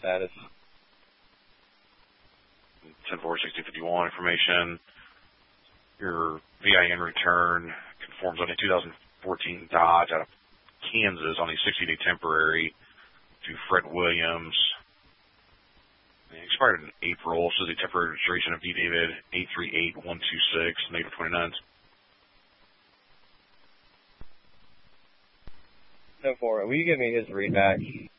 status. 10-4-1651 information. Your VIN return conforms on a 2014 Dodge out of Kansas on a 60-day temporary to Fred Williams. It expired in April, so the temporary registration of D. David 838126, negative 29. No, for it. Will you give me his read back?